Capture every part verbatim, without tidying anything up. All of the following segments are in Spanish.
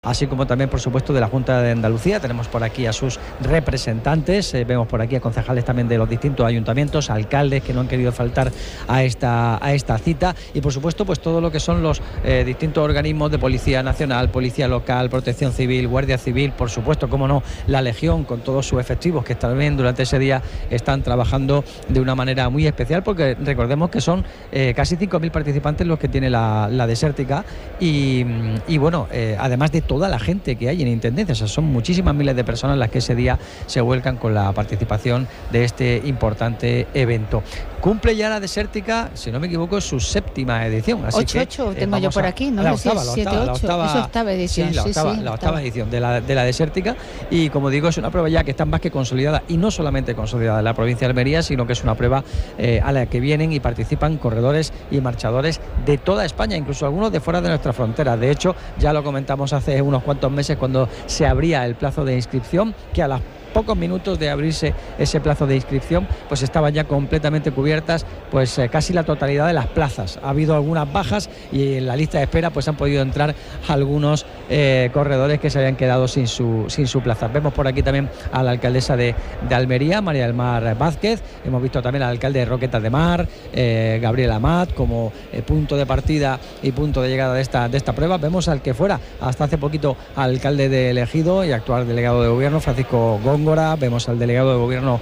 así como también, por supuesto, de la Junta de Andalucía. Tenemos por aquí a sus representantes, eh, vemos por aquí a concejales también de los distintos ayuntamientos, alcaldes que no han querido faltar a esta, a esta cita, y por supuesto pues todo lo que son los eh, distintos organismos de Policía Nacional, Policía Local, Protección Civil, Guardia Civil, por supuesto, como no, la Legión, con todos sus efectivos que también durante ese día están trabajando de una manera muy especial, porque recordemos que son eh, casi cinco mil participantes los que tiene la, la Desértica, y, y bueno, eh, además de toda la gente que hay en Intendencia, o sea, son muchísimas miles de personas las que ese día se vuelcan con la participación de este importante evento. Cumple ya la Desértica, si no me equivoco, su séptima edición. Así ocho, que, ocho, eh, tengo yo por a, aquí, ¿no? La octava, siete, la octava, ocho, la octava, es octava edición. Sí, la octava, sí, sí, la octava octava. edición de la, de la Desértica, y como digo, es una prueba ya que está más que consolidada, y no solamente consolidada en la provincia de Almería, sino que es una prueba eh, a la que vienen y participan corredores y marchadores de toda España, incluso algunos de fuera de nuestra frontera. De hecho, ya lo comentamos hace unos cuantos meses cuando se abría el plazo de inscripción, que a las pocos minutos de abrirse ese plazo de inscripción, pues estaban ya completamente cubiertas pues eh, casi la totalidad de las plazas. Ha habido algunas bajas y en la lista de espera pues han podido entrar algunos eh, corredores que se habían quedado sin su, sin su plaza. Vemos por aquí también a la alcaldesa de, de Almería, María del Mar Vázquez. Hemos visto también al alcalde de Roquetas de Mar, eh, Gabriel Amat, como eh, punto de partida y punto de llegada de esta, de esta prueba. Vemos al que fuera hasta hace poquito alcalde de Ejido y actual delegado de gobierno, Francisco Góngora. Vemos al delegado de gobierno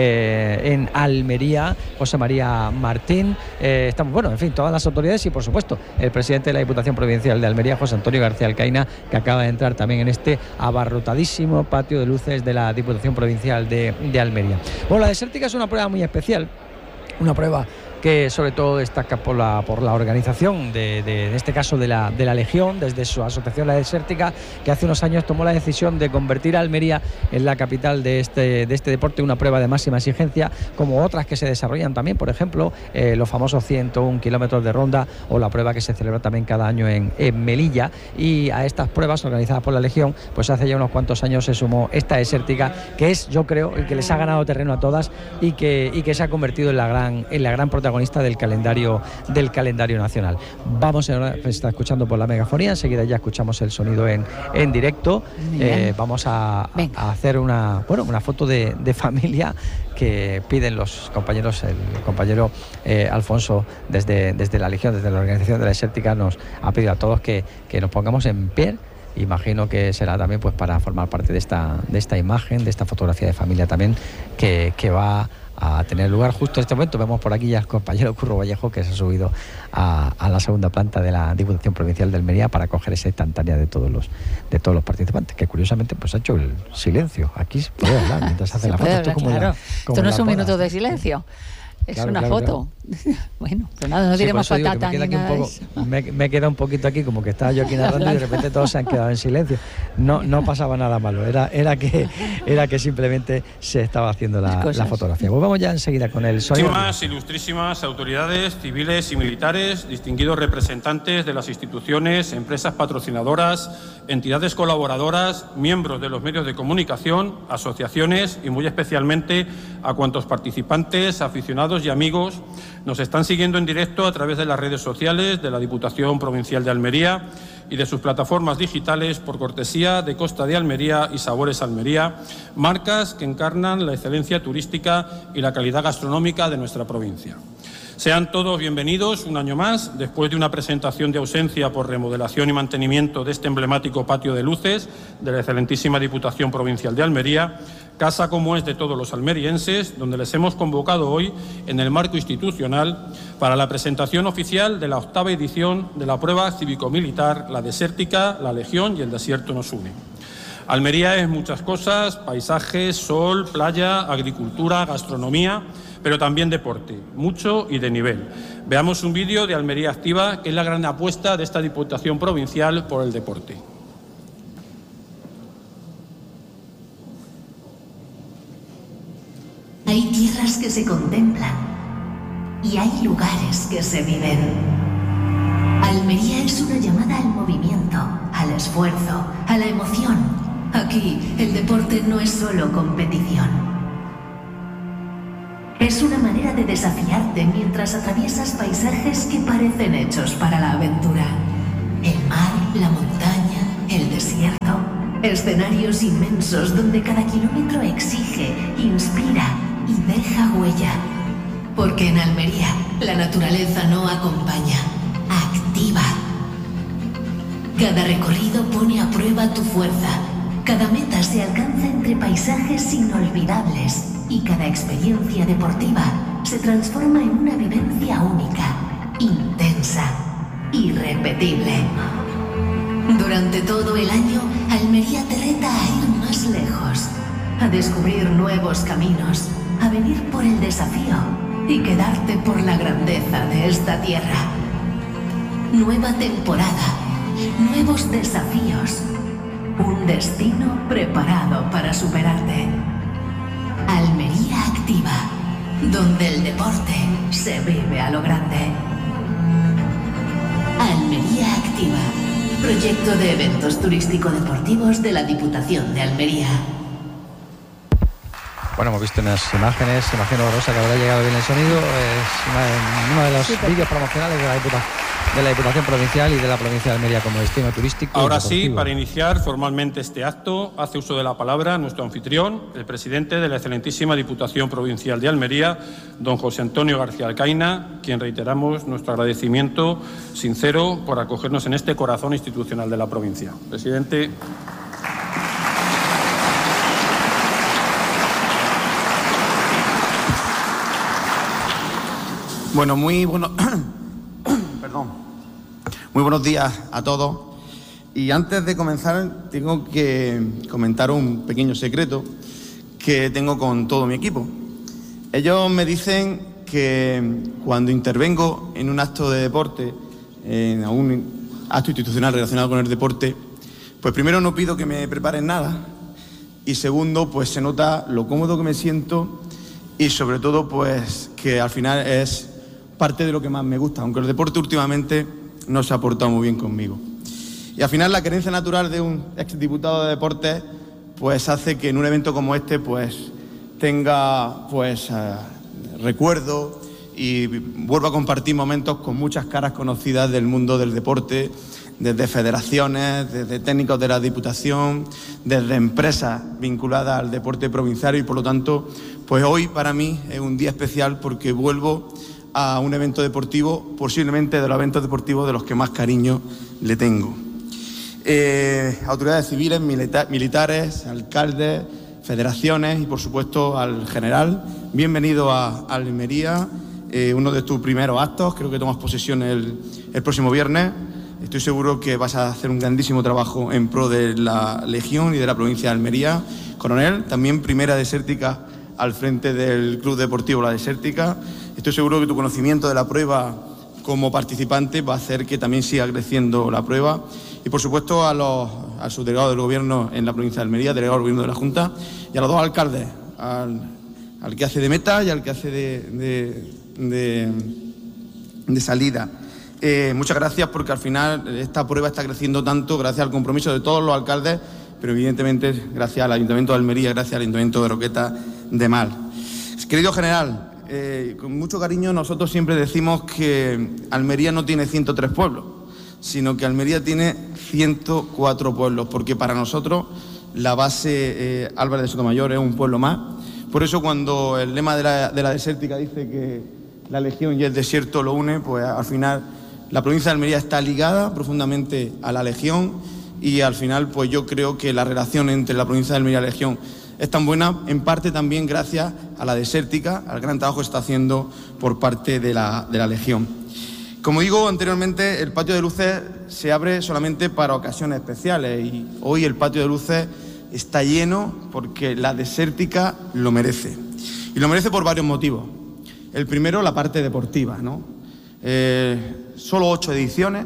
eh, en Almería, José María Martín. Eh, estamos, bueno, en fin, todas las autoridades y, por supuesto, el presidente de la Diputación Provincial de Almería, José Antonio García Alcaina, que acaba de entrar también en este abarrotadísimo patio de luces de la Diputación Provincial de, de Almería. Bueno, la Desértica es una prueba muy especial, una prueba que sobre todo destaca por la, por la organización de, de, en este caso de la, de la Legión, desde su asociación La Desértica, que hace unos años tomó la decisión de convertir a Almería en la capital de este, de este deporte, una prueba de máxima exigencia, como otras que se desarrollan también, por ejemplo, eh, los famosos ciento un kilómetros de ronda, o la prueba que se celebra también cada año en, en Melilla. Y a estas pruebas organizadas por la Legión, pues hace ya unos cuantos años se sumó esta Desértica, que es, yo creo, el que les ha ganado terreno a todas y que, y que se ha convertido en la gran, en la gran protagonista del calendario del calendario nacional. Vamos a estar escuchando por la megafonía, enseguida ya escuchamos el sonido en, en directo. Eh, vamos a, a hacer una, bueno, una foto de, de familia que piden los compañeros, el compañero eh, Alfonso desde, desde la Legión, desde la organización de la Desértica, nos ha pedido a todos que, que nos pongamos en pie. Imagino que será también pues para formar parte de esta, de esta imagen, de esta fotografía de familia también que, que va a tener lugar justo en este momento. Vemos por aquí ya al compañero Curro Vallejo, que se ha subido a, a la segunda planta de la Diputación Provincial de Almería para coger esa instantánea de todos los de todos los participantes, que curiosamente pues ha hecho el silencio. Aquí se puede hablar mientras hace la foto. Hablar, Esto, como claro. la, como Esto no es un bodas. minuto de silencio. Es claro, una claro, foto. Claro. Bueno, pues nada, no sí, diremos patata digo, ni nada. Un poco, me, me queda un poquito aquí como que estaba yo aquí narrando y de repente todos se han quedado en silencio. No, no pasaba nada malo, era, era, que, era que simplemente se estaba haciendo la, la fotografía. Pues vamos ya enseguida con el sonido. Ilustrísimas, ilustrísimas autoridades civiles y militares, distinguidos representantes de las instituciones, empresas patrocinadoras, entidades colaboradoras, miembros de los medios de comunicación, asociaciones y muy especialmente a cuantos participantes, aficionados y amigos nos están siguiendo en directo a través de las redes sociales de la Diputación Provincial de Almería y de sus plataformas digitales por cortesía de Costa de Almería y Sabores Almería, marcas que encarnan la excelencia turística y la calidad gastronómica de nuestra provincia. Sean todos bienvenidos un año más, después de una presentación de ausencia por remodelación y mantenimiento de este emblemático patio de luces de la excelentísima Diputación Provincial de Almería, casa como es de todos los almerienses, donde les hemos convocado hoy en el marco institucional para la presentación oficial de la octava edición de la prueba cívico-militar, la Desértica, la Legión y el Desierto nos une. Almería es muchas cosas: paisajes, sol, playa, agricultura, gastronomía, pero también deporte, mucho y de nivel. Veamos un vídeo de Almería Activa, que es la gran apuesta de esta Diputación Provincial por el deporte. Hay tierras que se contemplan y hay lugares que se viven. Almería es una llamada al movimiento, al esfuerzo, a la emoción. Aquí el deporte no es solo competición. Es una manera de desafiarte mientras atraviesas paisajes que parecen hechos para la aventura. El mar, la montaña, el desierto, escenarios inmensos donde cada kilómetro exige, inspira y deja huella. Porque en Almería la naturaleza no acompaña, activa. Cada recorrido pone a prueba tu fuerza. Cada meta se alcanza entre paisajes inolvidables y cada experiencia deportiva se transforma en una vivencia única, intensa, irrepetible. Durante todo el año, Almería te reta a ir más lejos, a descubrir nuevos caminos, a venir por el desafío y quedarte por la grandeza de esta tierra. Nueva temporada, nuevos desafíos, un destino preparado para superarte. Almería Activa, donde el deporte se vive a lo grande. Almería Activa, proyecto de eventos turístico-deportivos de la Diputación de Almería. Bueno, hemos visto unas imágenes, imagino, Rosa, que habrá llegado bien el sonido. Es una, uno de los sí, vídeos promocionales de la, Diputa, de la Diputación Provincial y de la provincia de Almería como destino turístico. Ahora sí, para iniciar formalmente este acto, hace uso de la palabra nuestro anfitrión, el presidente de la excelentísima Diputación Provincial de Almería, don José Antonio García Alcaina, quien reiteramos nuestro agradecimiento sincero por acogernos en este corazón institucional de la provincia. Presidente. Bueno, muy bueno, perdón, muy buenos días a todos. Y antes de comenzar, tengo que comentaros un pequeño secreto que tengo con todo mi equipo. Ellos me dicen que cuando intervengo en un acto de deporte, en algún acto institucional relacionado con el deporte, pues primero no pido que me preparen nada y segundo, pues se nota lo cómodo que me siento y sobre todo, pues que al final es parte de lo que más me gusta, aunque el deporte últimamente no se ha portado muy bien conmigo. Y al final la querencia natural de un exdiputado de deportes pues hace que en un evento como este pues tenga pues eh, recuerdo y vuelva a compartir momentos con muchas caras conocidas del mundo del deporte, desde federaciones, desde técnicos de la Diputación, desde empresas vinculadas al deporte provincial y por lo tanto pues hoy para mí es un día especial porque vuelvo a un evento deportivo, posiblemente de los eventos deportivos de los que más cariño le tengo. Eh, autoridades civiles, milita- militares, alcaldes, federaciones y por supuesto al general, bienvenido a, a Almería, eh, uno de tus primeros actos, creo que tomas posesión el, el próximo viernes. Estoy seguro que vas a hacer un grandísimo trabajo en pro de la Legión y de la provincia de Almería. Coronel, también primera desértica al frente del Club Deportivo La Desértica. Estoy seguro que tu conocimiento de la prueba como participante va a hacer que también siga creciendo la prueba. Y, por supuesto, a los, al subdelegado del Gobierno en la provincia de Almería, delegado del Gobierno de la Junta, y a los dos alcaldes, al, al que hace de meta y al que hace de, de, de, de salida. Eh, muchas gracias porque al final esta prueba está creciendo tanto gracias al compromiso de todos los alcaldes, pero evidentemente gracias al Ayuntamiento de Almería, gracias al Ayuntamiento de Roqueta de Mar. Querido general, eh, con mucho cariño nosotros siempre decimos que Almería no tiene ciento tres pueblos, sino que Almería tiene ciento cuatro pueblos, porque para nosotros la base eh, Álvarez de Sotomayor es un pueblo más. Por eso cuando el lema de la, de la desértica dice que la Legión y el desierto lo une, pues al final la provincia de Almería está ligada profundamente a la Legión y al final pues yo creo que la relación entre la provincia de Almería y la Legión es tan buena, en parte también gracias a la desértica, al gran trabajo que está haciendo por parte de la, de la Legión. Como digo anteriormente, el patio de luces se abre solamente para ocasiones especiales y hoy el patio de luces está lleno porque la desértica lo merece. Y lo merece por varios motivos. El primero, la parte deportiva, ¿no? Eh, solo ocho ediciones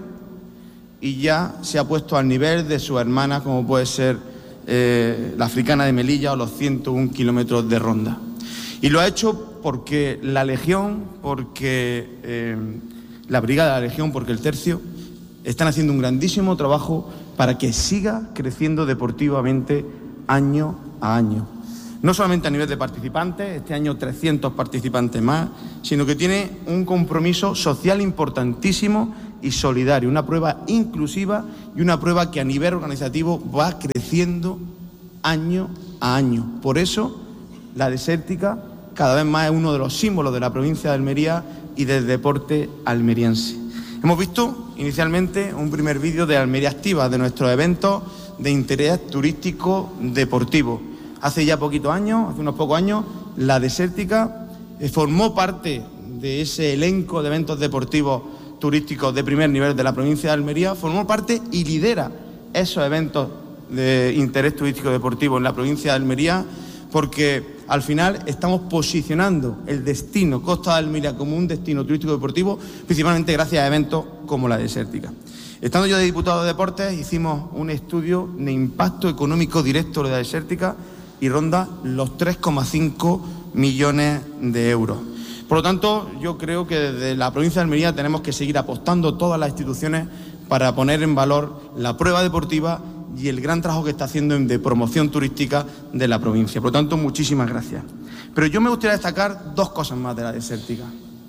y ya se ha puesto al nivel de sus hermanas, como puede ser Eh, la Africana de Melilla o los ciento uno kilómetros de Ronda. Y lo ha hecho porque la Legión, porque eh, la Brigada de la Legión, porque el Tercio, están haciendo un grandísimo trabajo para que siga creciendo deportivamente año a año. No solamente a nivel de participantes, este año trescientos participantes más, sino que tiene un compromiso social importantísimo y solidaria, una prueba inclusiva y una prueba que a nivel organizativo va creciendo año a año. Por eso la Desértica cada vez más es uno de los símbolos de la provincia de Almería y del deporte almeriense. Hemos visto inicialmente un primer vídeo de Almería Activa, de nuestros eventos de interés turístico deportivo. Hace ya poquitos años, hace unos pocos años, la Desértica formó parte de ese elenco de eventos deportivos turísticos de primer nivel de la provincia de Almería, formó parte y lidera esos eventos de interés turístico deportivo en la provincia de Almería, porque al final estamos posicionando el destino Costa de Almería como un destino turístico deportivo, principalmente gracias a eventos como la Desértica. Estando yo de diputado de Deportes, hicimos un estudio de impacto económico directo de la Desértica y ronda los tres coma cinco millones de euros. Por lo tanto, yo creo que desde la provincia de Almería tenemos que seguir apostando todas las instituciones para poner en valor la prueba deportiva y el gran trabajo que está haciendo de promoción turística de la provincia. Por lo tanto, muchísimas gracias. Pero yo me gustaría destacar dos cosas más de la Desértica.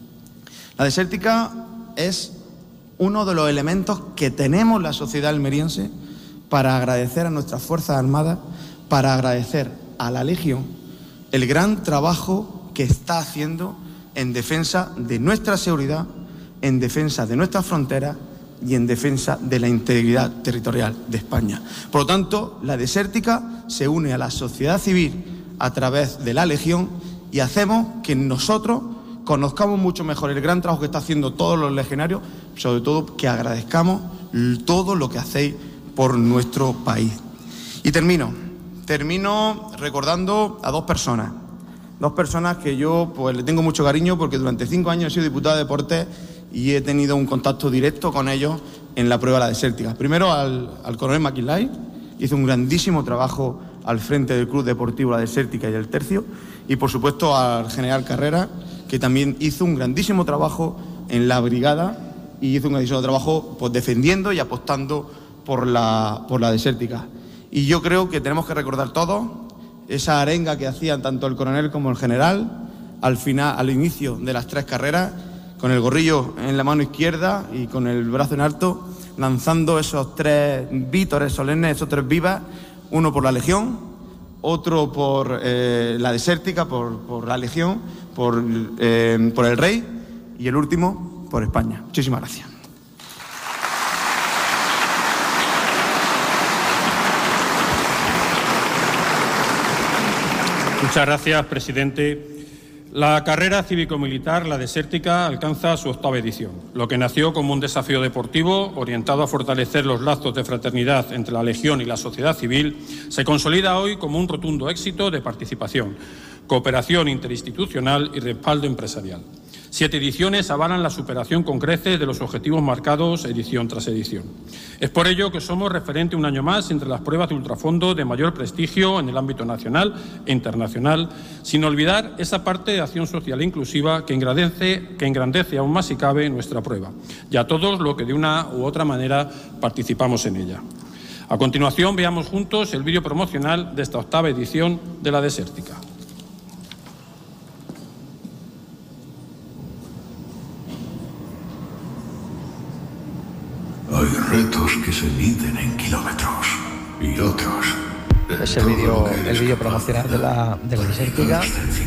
La Desértica es uno de los elementos que tenemos la sociedad almeriense para agradecer a nuestras Fuerzas Armadas, para agradecer a la Legión el gran trabajo que está haciendo en defensa de nuestra seguridad, en defensa de nuestras fronteras y en defensa de la integridad territorial de España. Por lo tanto, la Desértica se une a la sociedad civil a través de la Legión y hacemos que nosotros conozcamos mucho mejor el gran trabajo que están haciendo todos los legionarios, sobre todo que agradezcamos todo lo que hacéis por nuestro país. Y termino, termino recordando a dos personas, dos personas que yo pues le tengo mucho cariño porque durante cinco años he sido diputado de Deportes y he tenido un contacto directo con ellos en la prueba de la Desértica. Primero al, al coronel McKinley, hizo un grandísimo trabajo al frente del Club Deportivo La Desértica y el Tercio, y por supuesto al general Carrera, que también hizo un grandísimo trabajo en la brigada y hizo un grandísimo trabajo pues, defendiendo y apostando por la, por la Desértica. Y yo creo que tenemos que recordar todos esa arenga que hacían tanto el coronel como el general al final, al inicio de las tres carreras, con el gorrillo en la mano izquierda y con el brazo en alto, lanzando esos tres vítores solemnes, esos tres vivas, uno por la Legión, otro por eh, la Desértica, por, por la Legión, por, eh, por el Rey y el último por España. Muchísimas gracias. Muchas gracias, presidente. La carrera cívico-militar, la Desértica, alcanza su octava edición, lo que nació como un desafío deportivo orientado a fortalecer los lazos de fraternidad entre la Legión y la sociedad civil, se consolida hoy como un rotundo éxito de participación, cooperación interinstitucional y respaldo empresarial. Siete ediciones avalan la superación con creces de los objetivos marcados edición tras edición. Es por ello que somos referente un año más entre las pruebas de ultrafondo de mayor prestigio en el ámbito nacional e internacional, sin olvidar esa parte de acción social e inclusiva que engrandece, que engrandece aún más si cabe nuestra prueba, y a todos los que de una u otra manera participamos en ella. A continuación, veamos juntos el vídeo promocional de esta octava edición de la Desértica. Hay retos que se miden en kilómetros y otros. Es el vídeo el vídeo promocional de la, de la Desértica.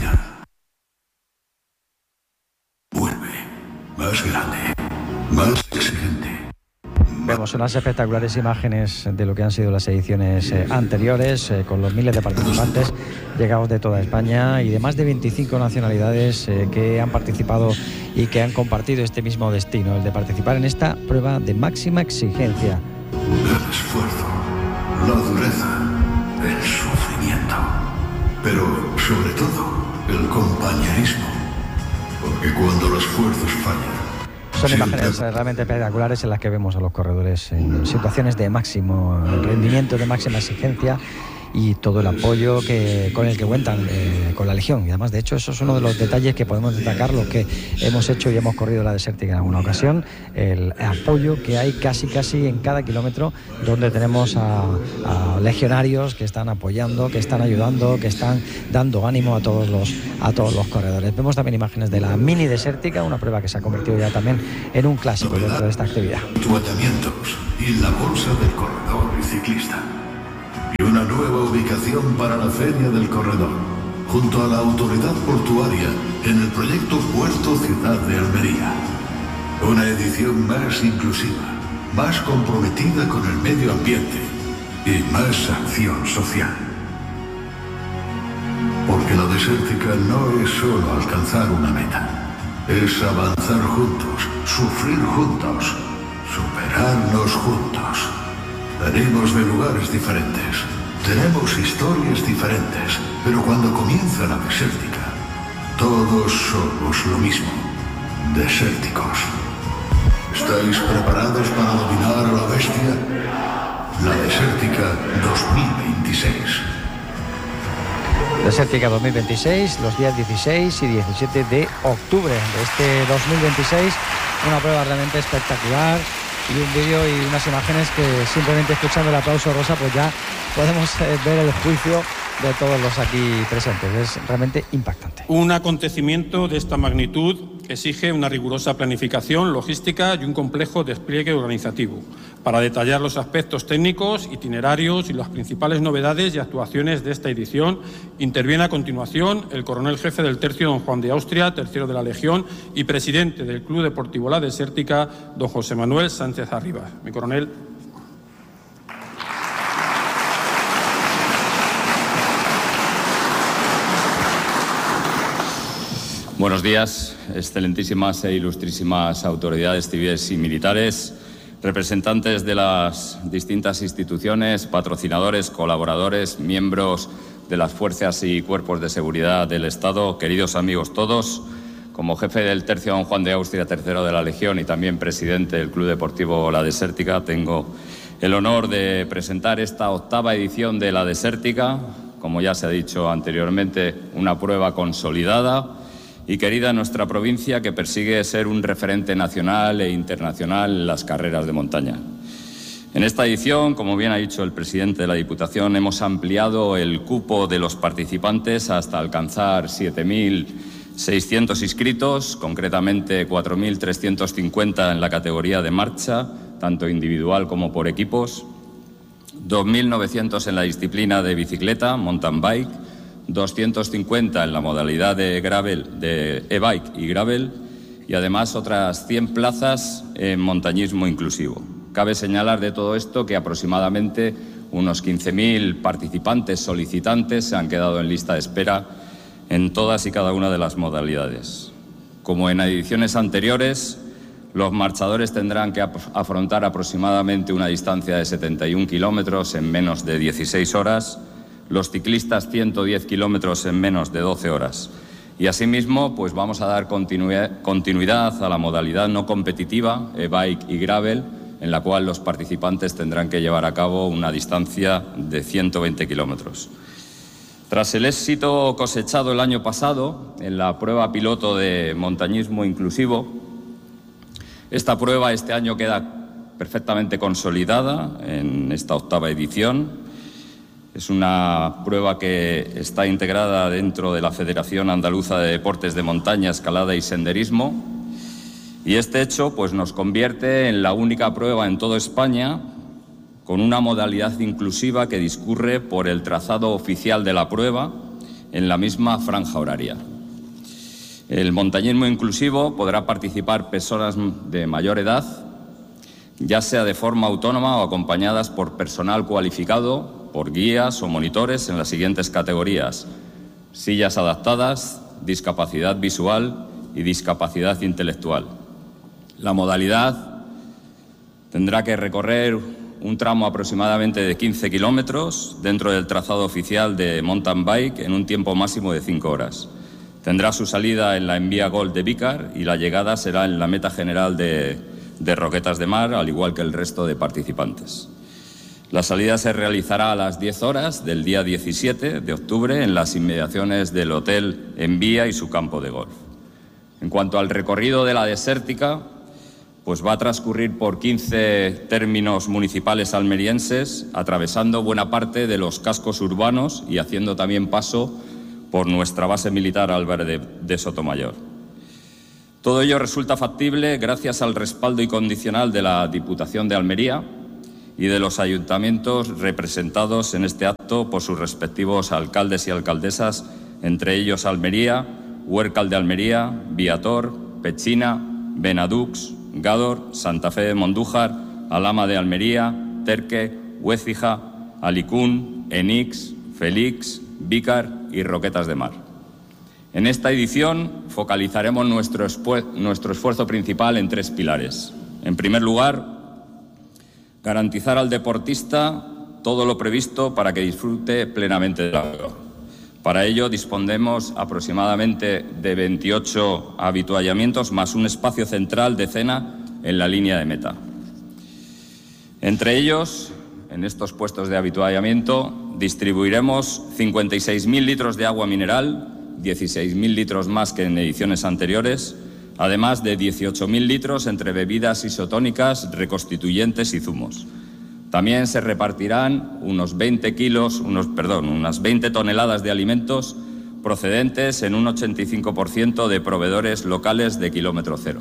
Vuelve, más grande, más exigente. Vemos unas espectaculares imágenes de lo que han sido las ediciones eh, anteriores, eh, con los miles de participantes llegados de toda España y de más de veinticinco nacionalidades eh, que han participado y que han compartido este mismo destino, el de participar en esta prueba de máxima exigencia. El esfuerzo, la dureza, el sufrimiento, pero sobre todo el compañerismo, porque cuando los esfuerzos fallan, son imágenes realmente espectaculares en las que vemos a los corredores en situaciones de máximo rendimiento, de máxima exigencia, y todo el apoyo que, con el que cuentan eh, con la Legión. Y además, de hecho, eso es uno de los detalles que podemos destacar, los que hemos hecho y hemos corrido la Desértica en alguna ocasión, el apoyo que hay casi casi en cada kilómetro, donde tenemos a, a legionarios que están apoyando, que están ayudando, que están dando ánimo a todos los a todos los corredores. Vemos también imágenes de la mini Desértica, una prueba que se ha convertido ya también en un clásico dentro de esta actividad. Tuatamientos y la bolsa del corredor y ciclista. Y una nueva ubicación para la Feria del Corredor, junto a la autoridad portuaria en el proyecto Puerto Ciudad de Almería. Una edición más inclusiva, más comprometida con el medio ambiente y más acción social. Porque la Desértica no es solo alcanzar una meta, es avanzar juntos, sufrir juntos, superarnos juntos. Venimos de lugares diferentes, tenemos historias diferentes, pero cuando comienza la Desértica, todos somos lo mismo, desérticos. ¿Estáis preparados para dominar a la bestia? La Desértica dos mil veintiséis. Desértica dos mil veintiséis, los días dieciséis y diecisiete de octubre de este dos mil veintiséis. Una prueba realmente espectacular y un vídeo y unas imágenes que simplemente escuchando el aplauso, Rosa, pues ya podemos eh, ver el juicio de todos los aquí presentes. Es realmente impactante. Un acontecimiento de esta magnitud exige una rigurosa planificación logística y un complejo despliegue organizativo. Para detallar los aspectos técnicos, itinerarios y las principales novedades y actuaciones de esta edición, interviene a continuación el coronel jefe del tercio, don Juan de Austria, tercero de la Legión y presidente del Club Deportivo La Desértica, don José Manuel Sánchez Arribas. Mi coronel. Buenos días, excelentísimas e ilustrísimas autoridades civiles y militares, representantes de las distintas instituciones, patrocinadores, colaboradores, miembros de las fuerzas y cuerpos de seguridad del Estado, queridos amigos todos. Como jefe del tercio don Juan de Austria, tercero de la Legión y también presidente del Club Deportivo La Desértica, tengo el honor de presentar esta octava edición de La Desértica, como ya se ha dicho anteriormente, una prueba consolidada y querida en nuestra provincia, que persigue ser un referente nacional e internacional en las carreras de montaña. En esta edición, como bien ha dicho el presidente de la Diputación, hemos ampliado el cupo de los participantes hasta alcanzar siete mil seiscientos inscritos, concretamente cuatro mil trescientos cincuenta en la categoría de marcha, tanto individual como por equipos, dos mil novecientos en la disciplina de bicicleta, mountain bike, doscientos cincuenta en la modalidad de gravel, de e-bike y gravel, y además otras cien plazas en montañismo inclusivo. Cabe señalar de todo esto que aproximadamente unos quince mil participantes solicitantes se han quedado en lista de espera en todas y cada una de las modalidades. Como en ediciones anteriores, los marchadores tendrán que afrontar aproximadamente una distancia de setenta y un kilómetros en menos de dieciséis horas, los ciclistas ciento diez kilómetros en menos de doce horas. Y asimismo, pues vamos a dar continuidad a la modalidad no competitiva, e-bike y gravel, en la cual los participantes tendrán que llevar a cabo una distancia de ciento veinte kilómetros. Tras el éxito cosechado el año pasado en la prueba piloto de montañismo inclusivo, esta prueba este año queda perfectamente consolidada en esta octava edición. Es una prueba que está integrada dentro de la Federación Andaluza de Deportes de Montaña, Escalada y Senderismo. Y este hecho pues, nos convierte en la única prueba en toda España con una modalidad inclusiva que discurre por el trazado oficial de la prueba en la misma franja horaria. El montañismo inclusivo podrá participar personas de mayor edad, ya sea de forma autónoma o acompañadas por personal cualificado, por guías o monitores en las siguientes categorías: sillas adaptadas, discapacidad visual y discapacidad intelectual. La modalidad tendrá que recorrer un tramo aproximadamente de quince kilómetros dentro del trazado oficial de mountain bike en un tiempo máximo de cinco horas. Tendrá su salida en la Envía Gold de Vícar y la llegada será en la meta general de, de Roquetas de Mar, al igual que el resto de participantes. La salida se realizará a las diez horas del día diecisiete de octubre en las inmediaciones del Hotel Envía y su campo de golf. En cuanto al recorrido de la desértica, pues va a transcurrir por quince términos municipales almerienses, atravesando buena parte de los cascos urbanos y haciendo también paso por nuestra base militar Álvarez de, de Sotomayor. Todo ello resulta factible gracias al respaldo incondicional de la Diputación de Almería y de los ayuntamientos representados en este acto por sus respectivos alcaldes y alcaldesas, entre ellos Almería, Huércal de Almería, Viator, Pechina, Benadux, Gádor, Santa Fe de Mondújar, Alhama de Almería, Terque, Huécija, Alicún, Enix, Félix, Vícar y Roquetas de Mar. En esta edición focalizaremos nuestro, nuestro esfuerzo principal en tres pilares. En primer lugar, garantizar al deportista todo lo previsto para que disfrute plenamente del juego. Para ello disponemos aproximadamente de veintiocho habituallamientos más un espacio central de cena en la línea de meta. Entre ellos, en estos puestos de habituallamiento, distribuiremos cincuenta y seis mil litros de agua mineral, dieciséis mil litros más que en ediciones anteriores, además de dieciocho mil litros entre bebidas isotónicas, reconstituyentes y zumos. También se repartirán unos veinte kilos, unos, perdón, unas veinte toneladas de alimentos procedentes en un ochenta y cinco por ciento de proveedores locales de kilómetro cero.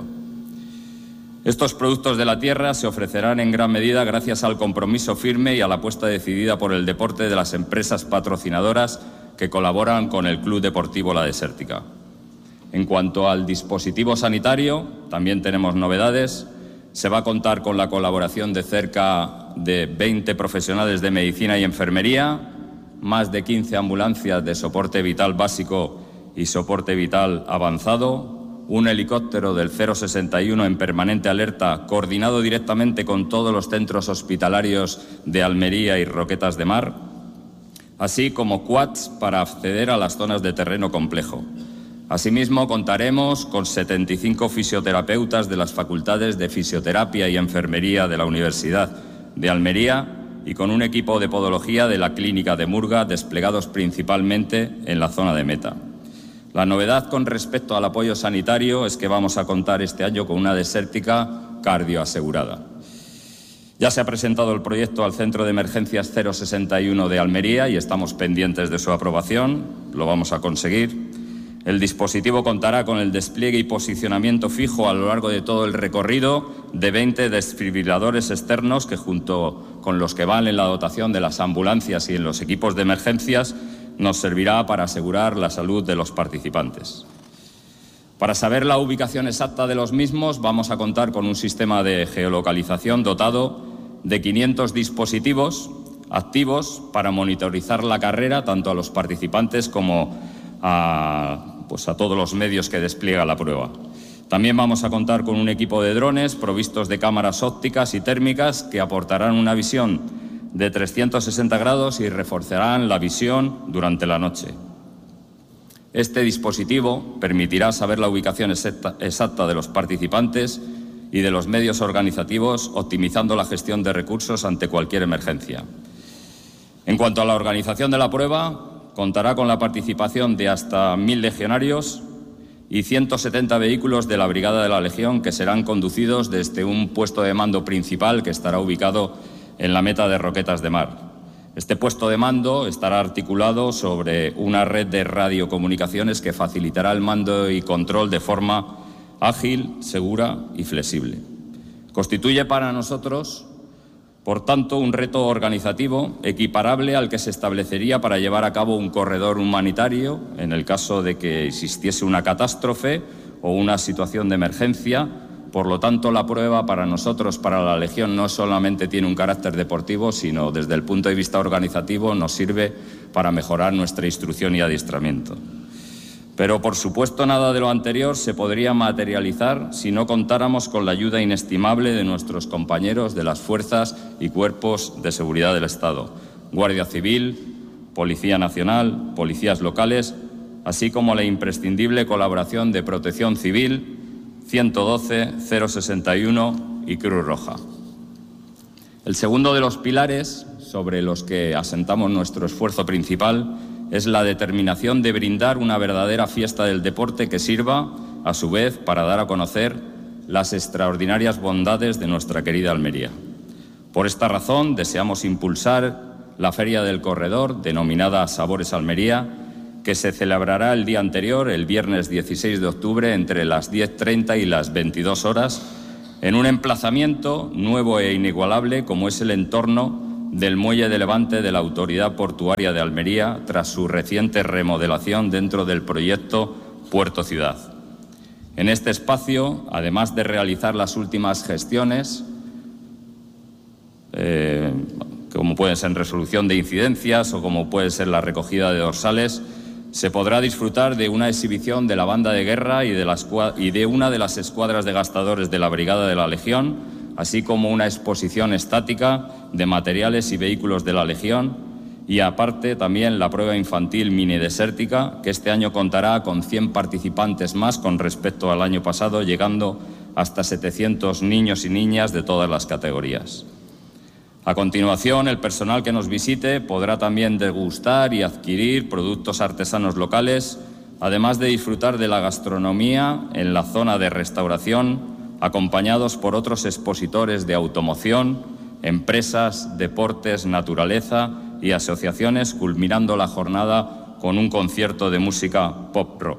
Estos productos de la tierra se ofrecerán en gran medida gracias al compromiso firme y a la apuesta decidida por el deporte de las empresas patrocinadoras que colaboran con el Club Deportivo La Desértica. En cuanto al dispositivo sanitario, también tenemos novedades. Se va a contar con la colaboración de cerca de veinte profesionales de medicina y enfermería, más de quince ambulancias de soporte vital básico y soporte vital avanzado, un helicóptero del cero sesenta y uno en permanente alerta, coordinado directamente con todos los centros hospitalarios de Almería y Roquetas de Mar, así como quads para acceder a las zonas de terreno complejo. Asimismo, contaremos con setenta y cinco fisioterapeutas de las facultades de Fisioterapia y Enfermería de la Universidad de Almería y con un equipo de podología de la Clínica de Murga desplegados principalmente en la zona de meta. La novedad con respecto al apoyo sanitario es que vamos a contar este año con una desértica cardioasegurada. Ya se ha presentado el proyecto al Centro de Emergencias cero sesenta y uno de Almería y estamos pendientes de su aprobación. Lo vamos a conseguir. El dispositivo contará con el despliegue y posicionamiento fijo a lo largo de todo el recorrido de veinte desfibriladores externos que, junto con los que van en la dotación de las ambulancias y en los equipos de emergencias, nos servirá para asegurar la salud de los participantes. Para saber la ubicación exacta de los mismos, vamos a contar con un sistema de geolocalización dotado de quinientos dispositivos activos para monitorizar la carrera tanto a los participantes como a pues a todos los medios que despliega la prueba. También vamos a contar con un equipo de drones provistos de cámaras ópticas y térmicas que aportarán una visión de trescientos sesenta grados y reforzarán la visión durante la noche. Este dispositivo permitirá saber la ubicación exacta de los participantes y de los medios organizativos, optimizando la gestión de recursos ante cualquier emergencia. En cuanto a la organización de la prueba, contará con la participación de hasta mil legionarios y ciento setenta vehículos de la Brigada de la Legión que serán conducidos desde un puesto de mando principal que estará ubicado en la meta de Roquetas de Mar. Este puesto de mando estará articulado sobre una red de radiocomunicaciones que facilitará el mando y control de forma ágil, segura y flexible. Constituye para nosotros, por tanto, un reto organizativo equiparable al que se establecería para llevar a cabo un corredor humanitario en el caso de que existiese una catástrofe o una situación de emergencia. Por lo tanto, la prueba para nosotros, para la Legión, no solamente tiene un carácter deportivo, sino desde el punto de vista organizativo nos sirve para mejorar nuestra instrucción y adiestramiento. Pero, por supuesto, nada de lo anterior se podría materializar si no contáramos con la ayuda inestimable de nuestros compañeros de las fuerzas y cuerpos de seguridad del Estado, Guardia Civil, Policía Nacional, policías locales, así como la imprescindible colaboración de Protección Civil, ciento doce, cero sesenta y uno y Cruz Roja. El segundo de los pilares sobre los que asentamos nuestro esfuerzo principal es la determinación de brindar una verdadera fiesta del deporte que sirva, a su vez, para dar a conocer las extraordinarias bondades de nuestra querida Almería. Por esta razón, deseamos impulsar la Feria del Corredor, denominada Sabores Almería, que se celebrará el día anterior, el viernes dieciséis de octubre, entre las diez treinta y las veintidós horas, en un emplazamiento nuevo e inigualable como es el entorno del Muelle de Levante de la Autoridad Portuaria de Almería, tras su reciente remodelación dentro del proyecto Puerto Ciudad. En este espacio, además de realizar las últimas gestiones, eh, como pueden ser resolución de incidencias o como puede ser la recogida de dorsales, se podrá disfrutar de una exhibición de la banda de guerra y de, la y de una de las escuadras de gastadores de la Brigada de la Legión, así como una exposición estática de materiales y vehículos de la Legión, y aparte también la prueba infantil mini desértica, que este año contará con cien participantes más con respecto al año pasado, llegando hasta setecientos niños y niñas de todas las categorías. A continuación, el personal que nos visite podrá también degustar y adquirir productos artesanos locales, además de disfrutar de la gastronomía en la zona de restauración, acompañados por otros expositores de automoción, empresas, deportes, naturaleza y asociaciones, culminando la jornada con un concierto de música pop rock.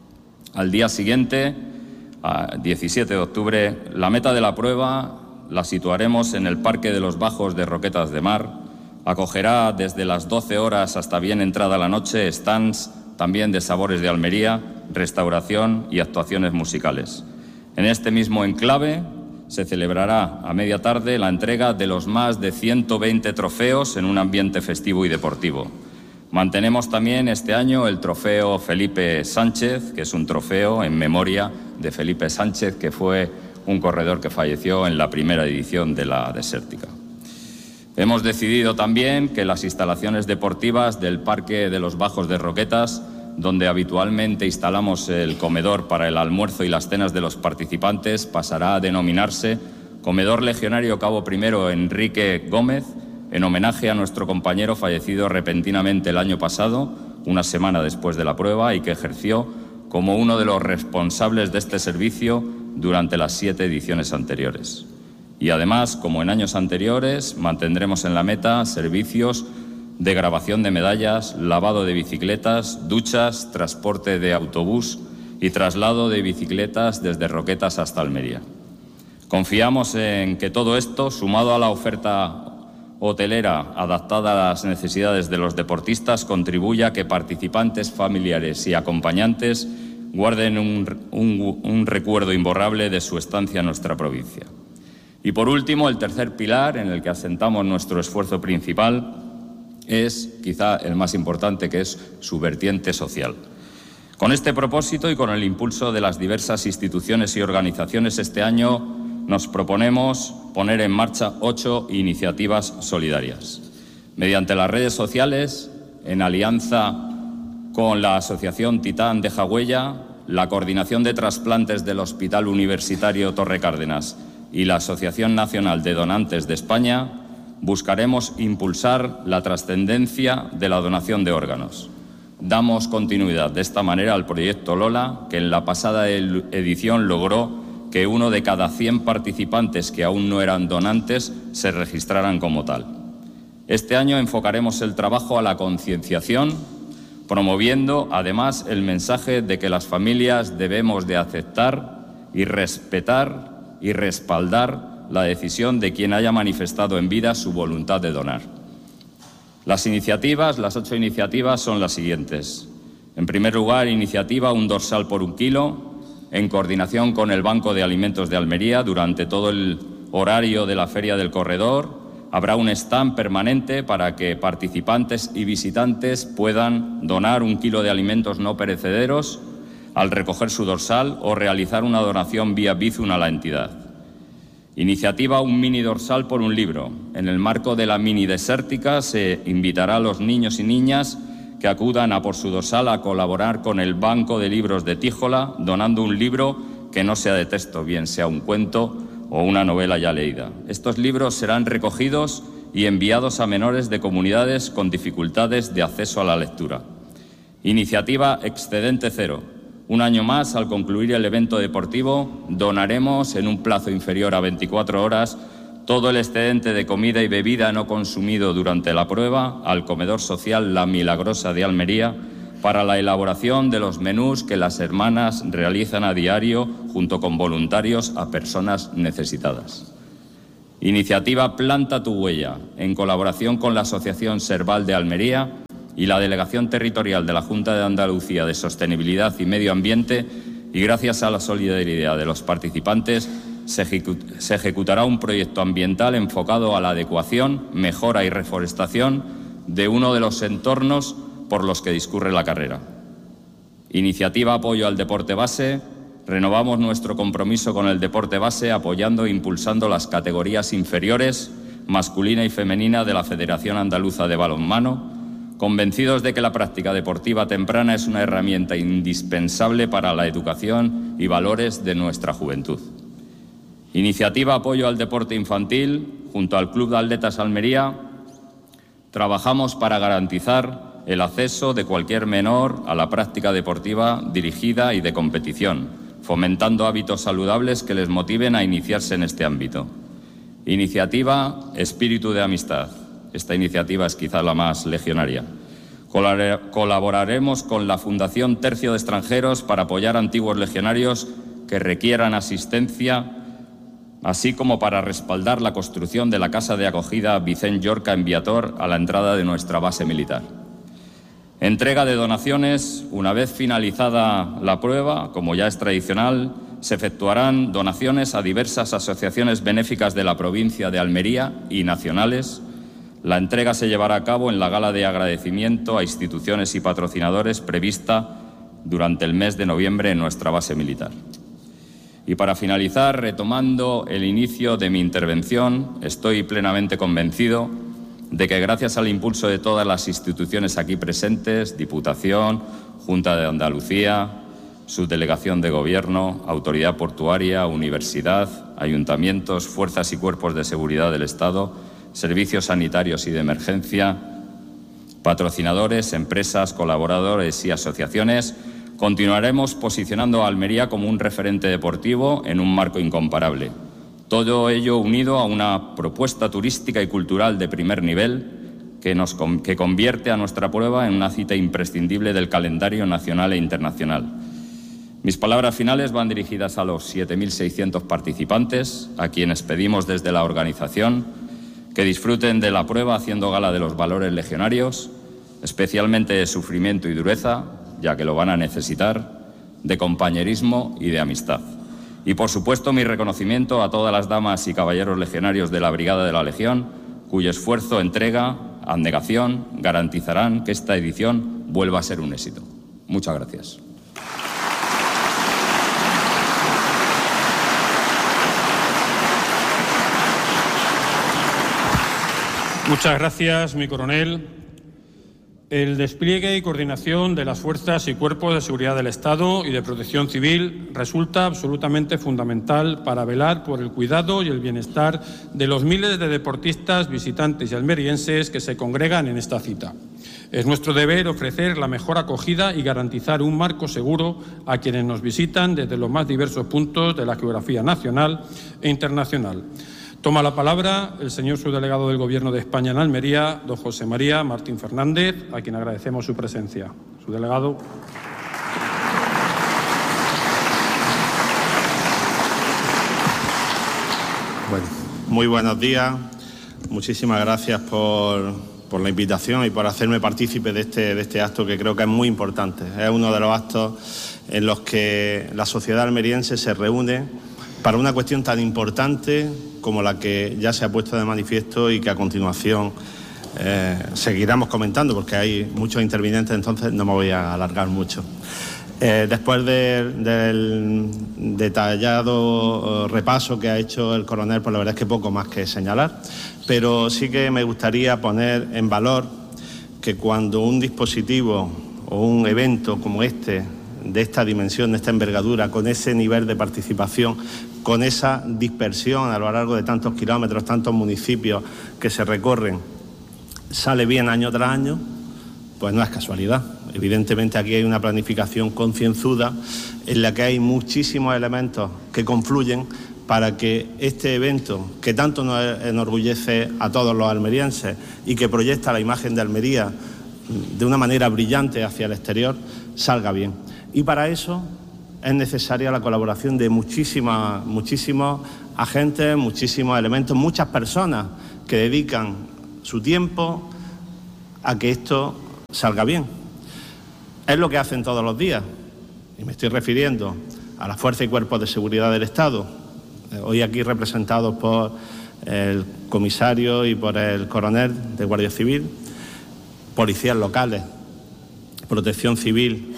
Al día siguiente, diecisiete de octubre, la meta de la prueba la situaremos en el Parque de los Bajos de Roquetas de Mar. Acogerá desde las doce horas hasta bien entrada la noche stands también de sabores de Almería, restauración y actuaciones musicales. En este mismo enclave se celebrará a media tarde la entrega de los más de ciento veinte trofeos en un ambiente festivo y deportivo. Mantenemos también este año el trofeo Felipe Sánchez, que es un trofeo en memoria de Felipe Sánchez, que fue un corredor que falleció en la primera edición de la Desértica. Hemos decidido también que las instalaciones deportivas del Parque de los Bajos de Roquetas, donde habitualmente instalamos el comedor para el almuerzo y las cenas de los participantes, pasará a denominarse Comedor Legionario Cabo Primero Enrique Gómez, en homenaje a nuestro compañero fallecido repentinamente el año pasado, una semana después de la prueba, y que ejerció como uno de los responsables de este servicio durante las siete ediciones anteriores. Y además, como en años anteriores, mantendremos en la meta servicios de grabación de medallas, lavado de bicicletas, duchas, transporte de autobús y traslado de bicicletas desde Roquetas hasta Almería. Confiamos en que todo esto, sumado a la oferta hotelera adaptada a las necesidades de los deportistas, contribuya a que participantes, familiares y acompañantes guarden un, un, un recuerdo imborrable de su estancia en nuestra provincia. Y por último, el tercer pilar en el que asentamos nuestro esfuerzo principal es quizá el más importante, que es su vertiente social. Con este propósito y con el impulso de las diversas instituciones y organizaciones, este año nos proponemos poner en marcha ocho iniciativas solidarias. Mediante las redes sociales, en alianza con la Asociación Titán de Jagüella, la Coordinación de Trasplantes del Hospital Universitario Torre Cárdenas y la Asociación Nacional de Donantes de España, buscaremos impulsar la trascendencia de la donación de órganos. Damos continuidad de esta manera al proyecto Lola, que en la pasada edición logró que uno de cada cien participantes que aún no eran donantes se registraran como tal. Este año enfocaremos el trabajo a la concienciación, promoviendo además el mensaje de que las familias debemos de aceptar y respetar y respaldar la decisión de quien haya manifestado en vida su voluntad de donar. Las iniciativas, las ocho iniciativas son las siguientes. En primer lugar, iniciativa Un dorsal por un kilo, en coordinación con el Banco de Alimentos de Almería. Durante todo el horario de la Feria del Corredor habrá un stand permanente para que participantes y visitantes puedan donar un kilo de alimentos no perecederos al recoger su dorsal o realizar una donación vía Bizum a la entidad. Iniciativa Un mini dorsal por un libro. En el marco de la mini desértica se invitará a los niños y niñas que acudan a por su dorsal a colaborar con el Banco de Libros de Tíjola, donando un libro que no sea de texto, bien sea un cuento o una novela ya leída. Estos libros serán recogidos y enviados a menores de comunidades con dificultades de acceso a la lectura. Iniciativa Excedente Cero. Un año más, al concluir el evento deportivo, donaremos en un plazo inferior a veinticuatro horas todo el excedente de comida y bebida no consumido durante la prueba al comedor social La Milagrosa de Almería para la elaboración de los menús que las hermanas realizan a diario junto con voluntarios a personas necesitadas. Iniciativa Planta tu huella, en colaboración con la Asociación Serval de Almería y la Delegación Territorial de la Junta de Andalucía de Sostenibilidad y Medio Ambiente, y gracias a la solidaridad de los participantes, se, ejecut- se ejecutará un proyecto ambiental enfocado a la adecuación, mejora y reforestación de uno de los entornos por los que discurre la carrera. Iniciativa Apoyo al Deporte Base. Renovamos nuestro compromiso con el deporte base apoyando e impulsando las categorías inferiores, masculina y femenina de la Federación Andaluza de Balonmano, convencidos de que la práctica deportiva temprana es una herramienta indispensable para la educación y valores de nuestra juventud. Iniciativa Apoyo al Deporte Infantil. Junto al Club de Atletas Almería, trabajamos para garantizar el acceso de cualquier menor a la práctica deportiva dirigida y de competición, fomentando hábitos saludables que les motiven a iniciarse en este ámbito. Iniciativa Espíritu de Amistad. Esta iniciativa es quizá la más legionaria. Colaboraremos con la Fundación Tercio de Extranjeros para apoyar a antiguos legionarios que requieran asistencia, así como para respaldar la construcción de la casa de acogida Vicent Llorca en Viator a la entrada de nuestra base militar. Entrega de donaciones. Una vez finalizada la prueba, como ya es tradicional, se efectuarán donaciones a diversas asociaciones benéficas de la provincia de Almería y nacionales. La entrega se llevará a cabo en la gala de agradecimiento a instituciones y patrocinadores prevista durante el mes de noviembre en nuestra base militar. Y para finalizar, retomando el inicio de mi intervención, estoy plenamente convencido de que gracias al impulso de todas las instituciones aquí presentes, Diputación, Junta de Andalucía, Subdelegación de Gobierno, Autoridad Portuaria, Universidad, ayuntamientos, fuerzas y cuerpos de seguridad del Estado, servicios sanitarios y de emergencia, patrocinadores, empresas, colaboradores y asociaciones, continuaremos posicionando a Almería como un referente deportivo en un marco incomparable. Todo ello unido a una propuesta turística y cultural de primer nivel que, nos, que convierte a nuestra prueba en una cita imprescindible del calendario nacional e internacional. Mis palabras finales van dirigidas a los siete mil seiscientos participantes, a quienes pedimos desde la organización que disfruten de la prueba haciendo gala de los valores legionarios, especialmente de sufrimiento y dureza, ya que lo van a necesitar, de compañerismo y de amistad. Y, por supuesto, mi reconocimiento a todas las damas y caballeros legionarios de la Brigada de la Legión, cuyo esfuerzo, entrega, abnegación garantizarán que esta edición vuelva a ser un éxito. Muchas gracias. Muchas gracias, mi coronel. El despliegue y coordinación de las fuerzas y cuerpos de seguridad del Estado y de protección civil resulta absolutamente fundamental para velar por el cuidado y el bienestar de los miles de deportistas, visitantes y almerienses que se congregan en esta cita. Es nuestro deber ofrecer la mejor acogida y garantizar un marco seguro a quienes nos visitan desde los más diversos puntos de la geografía nacional e internacional. Toma la palabra el señor subdelegado del Gobierno de España en Almería, don José María Martín Fernández, a quien agradecemos su presencia. Subdelegado. Bueno, muy buenos días. Muchísimas gracias por, por la invitación y por hacerme partícipe de este, de este acto que creo que es muy importante. Es uno de los actos en los que la sociedad almeriense se reúne para una cuestión tan importante como la que ya se ha puesto de manifiesto y que a continuación eh, seguiremos comentando porque hay muchos intervinientes, entonces no me voy a alargar mucho. Eh, después de, del detallado repaso que ha hecho el coronel, pues la verdad es que poco más que señalar, pero sí que me gustaría poner en valor que cuando un dispositivo o un evento como este de esta dimensión, de esta envergadura, con ese nivel de participación, con esa dispersión a lo largo de tantos kilómetros, tantos municipios que se recorren, sale bien año tras año, pues no es casualidad. Evidentemente aquí hay una planificación concienzuda en la que hay muchísimos elementos que confluyen para que este evento, que tanto nos enorgullece a todos los almerienses y que proyecta la imagen de Almería de una manera brillante hacia el exterior, salga bien. Y para eso es necesaria la colaboración de muchísimas, muchísimos agentes, muchísimos elementos, muchas personas que dedican su tiempo a que esto salga bien. Es lo que hacen todos los días, y me estoy refiriendo a las fuerzas y cuerpos de seguridad del Estado, hoy aquí representados por el comisario y por el coronel de Guardia Civil, policías locales, protección civil,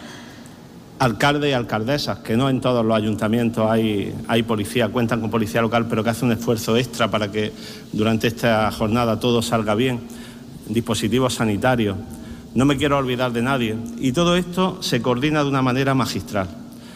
alcaldes y alcaldesas, que no en todos los ayuntamientos hay, hay policía, cuentan con policía local, pero que hace un esfuerzo extra para que durante esta jornada todo salga bien, dispositivos sanitarios. No me quiero olvidar de nadie. Y todo esto se coordina de una manera magistral.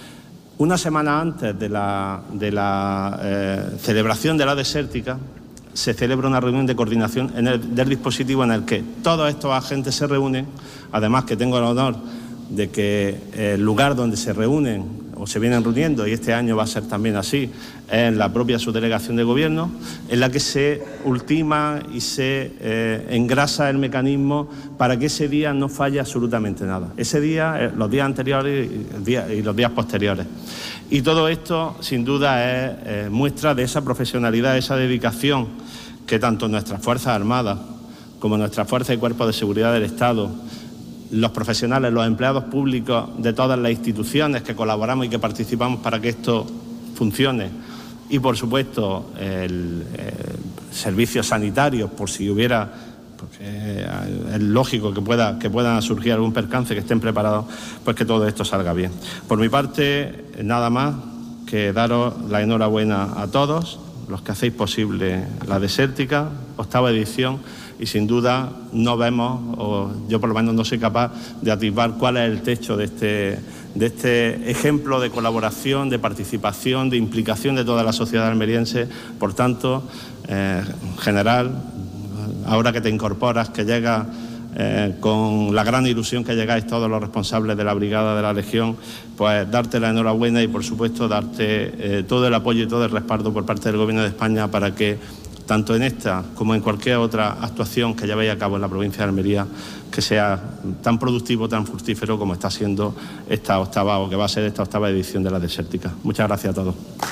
Una semana antes de la, de la eh, celebración de la desértica, se celebra una reunión de coordinación en el, del dispositivo en el que todos estos agentes se reúnen. Además, que tengo el honor de que el lugar donde se reúnen o se vienen reuniendo, y este año va a ser también así, es la propia subdelegación de gobierno, en la que se ultima y se eh, engrasa el mecanismo para que ese día no falle absolutamente nada. Ese día, eh, los días anteriores y, el día, y los días posteriores. Y todo esto, sin duda, es eh, muestra de esa profesionalidad, esa dedicación que tanto nuestras Fuerzas Armadas como nuestras Fuerzas y Cuerpos de Seguridad del Estado, los profesionales, los empleados públicos de todas las instituciones que colaboramos y que participamos para que esto funcione, y por supuesto el, el servicios sanitarios, por si hubiera, porque es lógico que pueda que puedan surgir algún percance, que estén preparados, pues que todo esto salga bien. Por mi parte, nada más que daros la enhorabuena a todos los que hacéis posible la desértica, octava edición, y sin duda no vemos, o yo por lo menos no soy capaz de atisbar cuál es el techo de este, de este ejemplo de colaboración, de participación, de implicación de toda la sociedad almeriense. Por tanto, eh, general, ahora que te incorporas, que llegas eh, con la gran ilusión que llegáis todos los responsables de la Brigada de la Legión, pues darte la enhorabuena y por supuesto darte eh, todo el apoyo y todo el respaldo por parte del Gobierno de España para que tanto en esta como en cualquier otra actuación que llevéis a cabo en la provincia de Almería, que sea tan productivo, tan fructífero como está siendo esta octava, o que va a ser esta octava edición de la desértica. Muchas gracias a todos.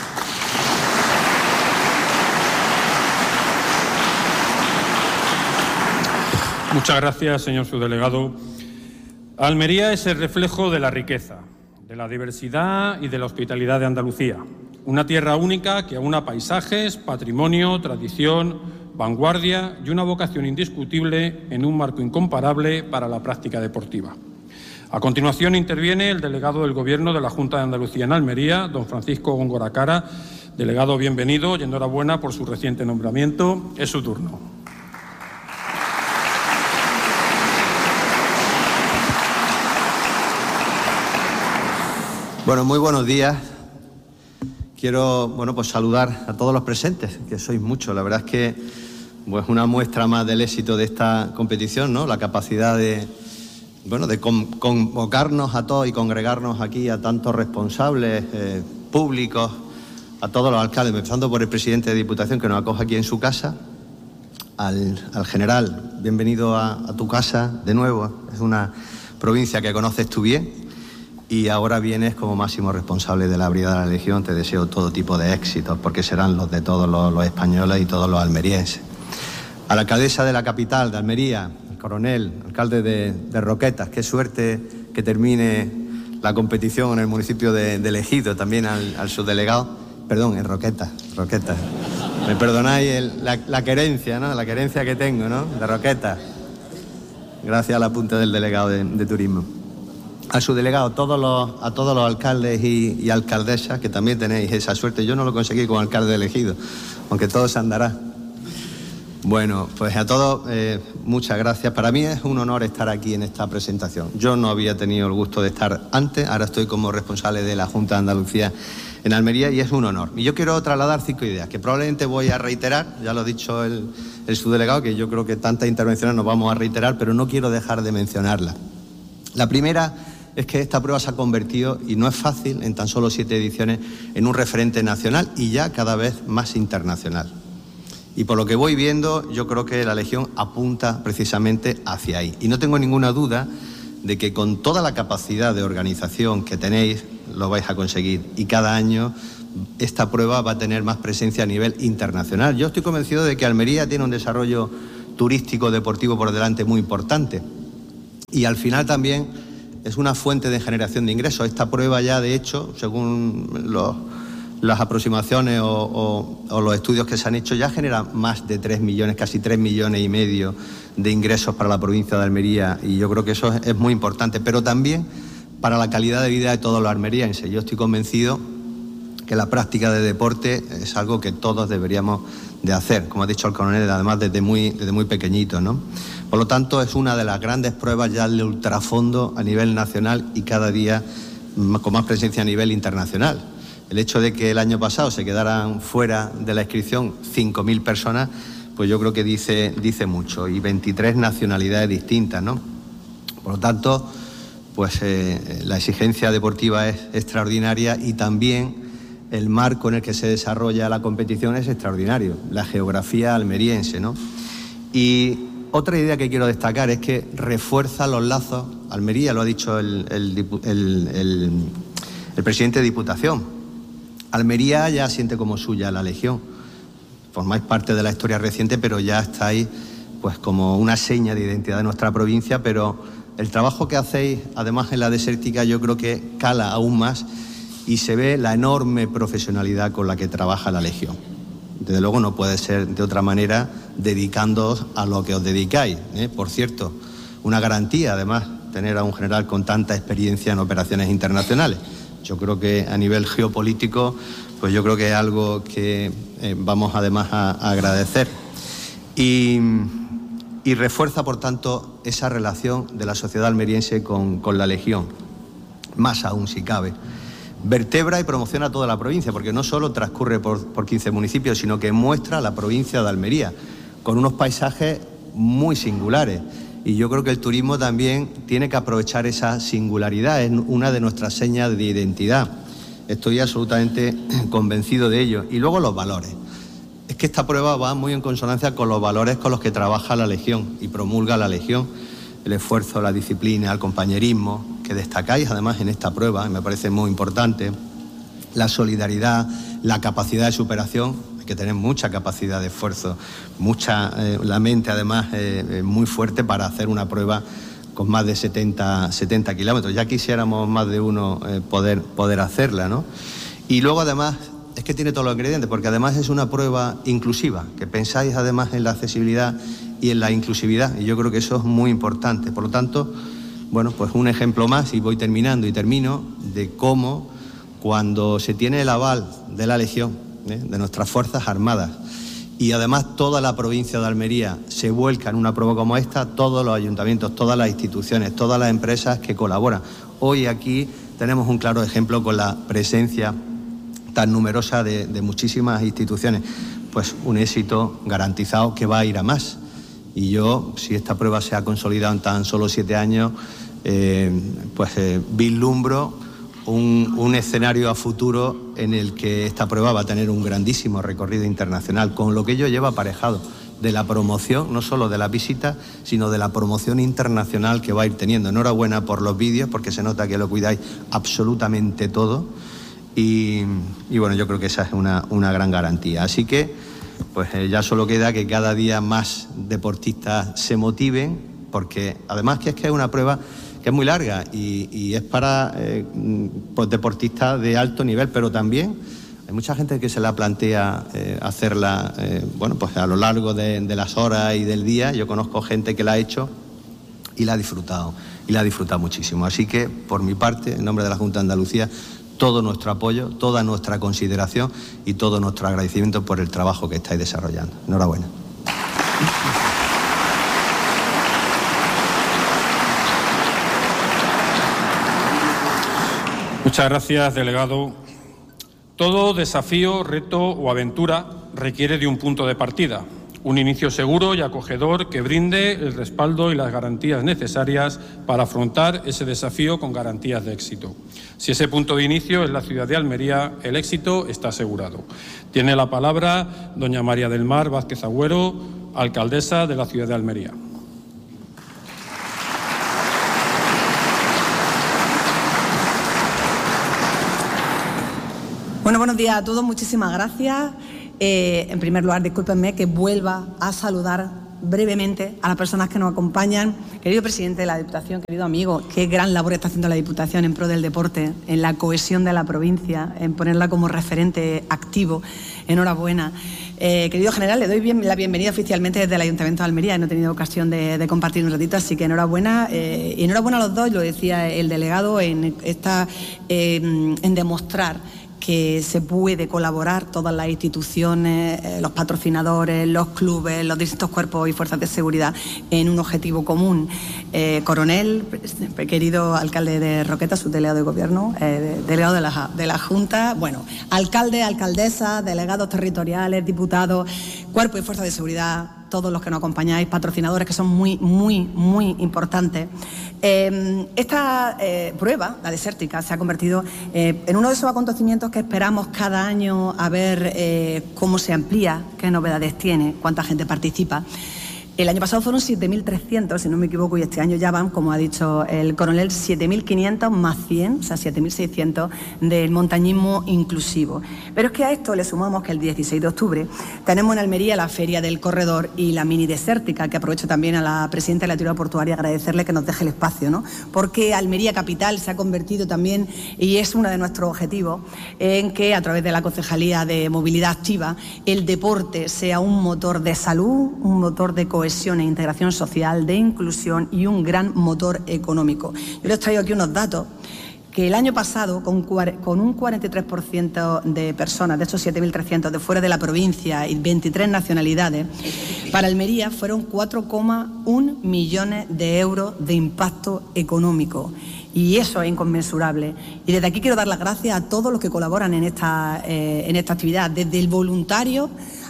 Muchas gracias, señor subdelegado. Almería es el reflejo de la riqueza, de la diversidad y de la hospitalidad de Andalucía. Una tierra única que aúna paisajes, patrimonio, tradición, vanguardia y una vocación indiscutible en un marco incomparable para la práctica deportiva. A continuación interviene el delegado del Gobierno de la Junta de Andalucía en Almería, don Francisco Góngora Cara. Delegado, bienvenido y enhorabuena por su reciente nombramiento. Es su turno. Bueno, muy buenos días. Quiero, bueno, pues saludar a todos los presentes, que sois muchos. La verdad es que pues una muestra más del éxito de esta competición, ¿no? La capacidad de, bueno, de con, convocarnos a todos y congregarnos aquí a tantos responsables eh, públicos, a todos los alcaldes, empezando por el presidente de Diputación que nos acoge aquí en su casa, al, al general, bienvenido a, a tu casa de nuevo. Es una provincia que conoces tú bien. Y ahora vienes como máximo responsable de la Brigada de la Legión. Te deseo todo tipo de éxitos, porque serán los de todos los, los españoles y todos los almerienses. A la alcaldesa de la capital, de Almería, el coronel, alcalde de, de Roquetas, qué suerte que termine la competición en el municipio de, de Ejido, también al, al subdelegado, perdón, en Roquetas, Roquetas. Me perdonáis el, la, la querencia, ¿no? La querencia que tengo, ¿no? De Roquetas. Gracias a la punta del delegado de, de turismo. A su delegado, todos los, a todos los alcaldes y, y alcaldesas, que también tenéis esa suerte. Yo no lo conseguí como alcalde elegido, aunque todo se andará. Bueno, pues a todos eh, muchas gracias. Para mí es un honor estar aquí en esta presentación. Yo no había tenido el gusto de estar antes, ahora estoy como responsable de la Junta de Andalucía en Almería y es un honor. Y yo quiero trasladar cinco ideas que probablemente voy a reiterar, ya lo ha dicho el, el subdelegado, que yo creo que tantas intervenciones nos vamos a reiterar, pero no quiero dejar de mencionarlas. La primera es que esta prueba se ha convertido, y no es fácil, en tan solo siete ediciones, en un referente nacional y ya cada vez más internacional. Y por lo que voy viendo, yo creo que la Legión apunta precisamente hacia ahí. Y no tengo ninguna duda de que con toda la capacidad de organización que tenéis, lo vais a conseguir. Y cada año esta prueba va a tener más presencia a nivel internacional. Yo estoy convencido de que Almería tiene un desarrollo turístico, deportivo por delante muy importante. Y al final también es una fuente de generación de ingresos. Esta prueba ya, de hecho, según los... las aproximaciones o, o, o los estudios que se han hecho, ya generan más de tres millones, casi tres millones y medio de ingresos para la provincia de Almería, y yo creo que eso es, es muy importante, pero también para la calidad de vida de todos los almerienses. Yo estoy convencido que la práctica de deporte es algo que todos deberíamos de hacer, como ha dicho el coronel, además desde muy, desde muy pequeñito, ¿no? Por lo tanto, es una de las grandes pruebas ya de ultrafondo a nivel nacional y cada día con más presencia a nivel internacional. El hecho de que el año pasado se quedaran fuera de la inscripción cinco mil personas, pues yo creo que dice, dice mucho, y veintitrés nacionalidades distintas, ¿no? Por lo tanto, pues eh, la exigencia deportiva es extraordinaria y también el marco en el que se desarrolla la competición es extraordinario, la geografía almeriense, ¿no? Y otra idea que quiero destacar es que refuerza los lazos. Almería, lo ha dicho el, el, el, el, el presidente de Diputación, Almería ya siente como suya la Legión. Formáis parte de la historia reciente, pero ya estáis pues como una seña de identidad de nuestra provincia, pero el trabajo que hacéis, además en la desértica, yo creo que cala aún más y se ve la enorme profesionalidad con la que trabaja la Legión. Desde luego no puede ser de otra manera dedicándoos a lo que os dedicáis, ¿eh? Por cierto, una garantía además tener a un general con tanta experiencia en operaciones internacionales. Yo creo que a nivel geopolítico, pues yo creo que es algo que eh, vamos además a, a agradecer. Y, y refuerza, por tanto, esa relación de la sociedad almeriense con, con la Legión, más aún si cabe. Vertebra y promociona toda la provincia, porque no solo transcurre por, por quince municipios, sino que muestra la provincia de Almería, con unos paisajes muy singulares. Y yo creo que el turismo también tiene que aprovechar esa singularidad, es una de nuestras señas de identidad. Estoy absolutamente convencido de ello. Y luego los valores. Es que esta prueba va muy en consonancia con los valores con los que trabaja la Legión y promulga la Legión. El esfuerzo, la disciplina, el compañerismo, que destacáis además en esta prueba, me parece muy importante. La solidaridad, la capacidad de superación. Que tener mucha capacidad de esfuerzo, mucha eh, la mente además eh, muy fuerte para hacer una prueba con más de setenta kilómetros. Ya quisiéramos más de uno eh, poder, poder hacerla, ¿no? Y luego además es que tiene todos los ingredientes, porque además es una prueba inclusiva, que pensáis además en la accesibilidad y en la inclusividad, y yo creo que eso es muy importante. Por lo tanto, bueno, pues un ejemplo más, y voy terminando y termino, de cómo cuando se tiene el aval de la Legión, de nuestras Fuerzas Armadas, y además toda la provincia de Almería se vuelca en una prueba como esta, todos los ayuntamientos, todas las instituciones, todas las empresas que colaboran. Hoy aquí tenemos un claro ejemplo con la presencia tan numerosa de, de muchísimas instituciones. Pues un éxito garantizado que va a ir a más. Y yo, si esta prueba se ha consolidado en tan solo siete años, eh, pues eh, vislumbro Un, un escenario a futuro en el que esta prueba va a tener un grandísimo recorrido internacional, con lo que ello lleva aparejado de la promoción, no solo de la visita, sino de la promoción internacional que va a ir teniendo. Enhorabuena por los vídeos, porque se nota que lo cuidáis absolutamente todo, y, y bueno, yo creo que esa es una, una gran garantía. Así que pues eh, ya solo queda que cada día más deportistas se motiven, porque además que es que es una prueba que es muy larga y, y es para eh, pues deportistas de alto nivel, pero también hay mucha gente que se la plantea eh, hacerla eh, bueno, pues a lo largo de, de las horas y del día. Yo conozco gente que la ha hecho y la ha disfrutado, y la ha disfrutado muchísimo. Así que, por mi parte, en nombre de la Junta de Andalucía, todo nuestro apoyo, toda nuestra consideración y todo nuestro agradecimiento por el trabajo que estáis desarrollando. Enhorabuena. Muchas gracias, delegado. Todo desafío, reto o aventura requiere de un punto de partida, un inicio seguro y acogedor que brinde el respaldo y las garantías necesarias para afrontar ese desafío con garantías de éxito. Si ese punto de inicio es la ciudad de Almería, el éxito está asegurado. Tiene la palabra doña María del Mar Vázquez Agüero, alcaldesa de la ciudad de Almería. Bueno, buenos días a todos, muchísimas gracias. Eh, en primer lugar, discúlpenme que vuelva a saludar brevemente a las personas que nos acompañan. Querido presidente de la Diputación, querido amigo, qué gran labor está haciendo la Diputación en pro del deporte, en la cohesión de la provincia, en ponerla como referente activo. Enhorabuena. Eh, querido general, le doy bien, la bienvenida oficialmente desde el Ayuntamiento de Almería. No he tenido ocasión de, de compartir un ratito, así que enhorabuena. Eh, y enhorabuena a los dos, lo decía el delegado, en, esta, eh, en demostrar que se puede colaborar todas las instituciones, eh, los patrocinadores, los clubes, los distintos cuerpos y fuerzas de seguridad en un objetivo común. Eh, coronel, querido alcalde de Roqueta, subdelegado de Gobierno, eh, delegado de la, de la Junta, bueno, alcalde, alcaldesa, delegados territoriales, diputados, cuerpos y fuerzas de seguridad, todos los que nos acompañáis, patrocinadores que son muy, muy, muy importantes. Eh, esta eh, prueba, la desértica, se ha convertido eh, en uno de esos acontecimientos que esperamos cada año a ver eh, cómo se amplía, qué novedades tiene, cuánta gente participa. El año pasado fueron siete mil trescientos, si no me equivoco, y este año ya van, como ha dicho el coronel, siete mil quinientos más cien, o sea, siete mil seiscientos del montañismo inclusivo. Pero es que a esto le sumamos que el dieciséis de octubre tenemos en Almería la Feria del Corredor y la Mini Desértica, que aprovecho también a la presidenta de la Autoridad Portuaria agradecerle que nos deje el espacio, ¿no? Porque Almería Capital se ha convertido también, y es uno de nuestros objetivos, en que a través de la Concejalía de Movilidad Activa el deporte sea un motor de salud, un motor de cohesión e integración social, de inclusión y un gran motor económico. Yo les traigo aquí unos datos que el año pasado, con, con un cuarenta y tres por ciento de personas, de estos siete mil trescientos de fuera de la provincia y veintitrés nacionalidades, para Almería fueron cuatro coma uno millones de euros de impacto económico. Y eso es inconmensurable. Y desde aquí quiero dar las gracias a todos los que colaboran en esta, eh, en esta actividad, desde el voluntario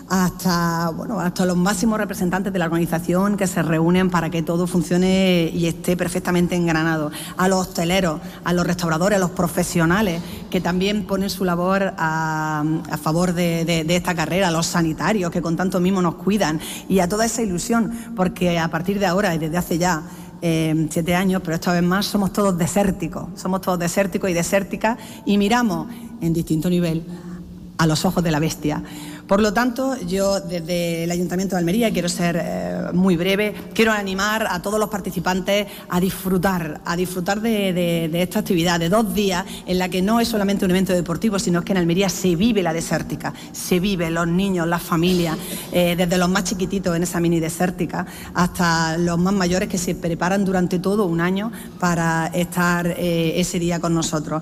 hasta, bueno, hasta los máximos representantes de la organización que se reúnen para que todo funcione y esté perfectamente engranado. A los hosteleros, a los restauradores, a los profesionales que también ponen su labor a, a favor de, de, de esta carrera, a los sanitarios que con tanto mimo nos cuidan y a toda esa ilusión, porque a partir de ahora y desde hace ya Eh, siete años, pero esta vez más somos todos desérticos, somos todos desérticos y desérticas y miramos en distinto nivel a los ojos de la bestia. Por lo tanto, yo desde el Ayuntamiento de Almería quiero ser eh, muy breve, quiero animar a todos los participantes a disfrutar, a disfrutar de, de, de esta actividad de dos días en la que no es solamente un evento deportivo, sino que en Almería se vive la desértica, se vive los niños, las familias, eh, desde los más chiquititos en esa mini desértica hasta los más mayores que se preparan durante todo un año para estar eh, ese día con nosotros.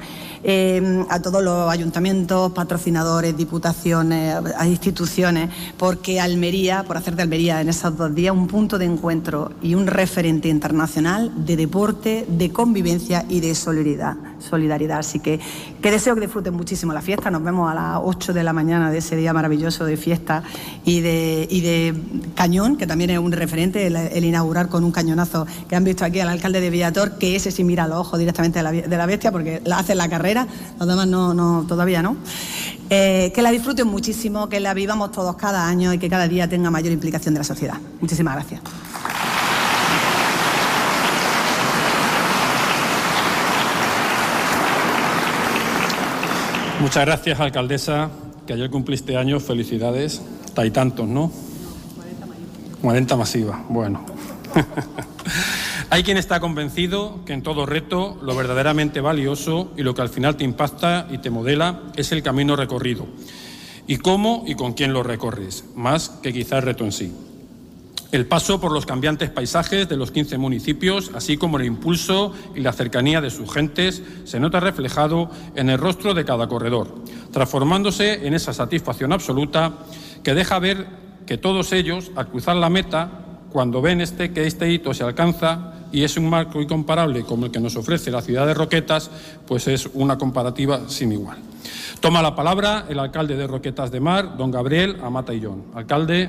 Eh, a todos los ayuntamientos, patrocinadores, diputaciones, instituciones, porque Almería, por hacer de Almería en esos dos días un punto de encuentro y un referente internacional de deporte, de convivencia y de solidaridad. solidaridad. Así que, que deseo que disfruten muchísimo la fiesta. Nos vemos a las ocho de la mañana de ese día maravilloso de fiesta y de, y de cañón, que también es un referente, el, el inaugurar con un cañonazo que han visto aquí al alcalde de Villator, que ese sí mira a los ojos directamente de la, de la bestia, porque la hace la carrera, los demás no, no todavía no. Eh, que la disfruten muchísimo, que la vivamos todos cada año y que cada día tenga mayor implicación de la sociedad. Muchísimas gracias. Muchas gracias, alcaldesa, que ayer cumpliste años. Felicidades. Hay tantos, ¿no? cuarenta masiva. Bueno. Hay quien está convencido que en todo reto lo verdaderamente valioso y lo que al final te impacta y te modela es el camino recorrido. Y cómo y con quién lo recorres, más que quizá el reto en sí. El paso por los cambiantes paisajes de los quince municipios, así como el impulso y la cercanía de sus gentes, se nota reflejado en el rostro de cada corredor, transformándose en esa satisfacción absoluta que deja ver que todos ellos, al cruzar la meta, cuando ven este, que este hito se alcanza, y es un marco incomparable como el que nos ofrece la ciudad de Roquetas, pues es una comparativa sin igual. Toma la palabra el alcalde de Roquetas de Mar, don Gabriel Amata Illón. Alcalde.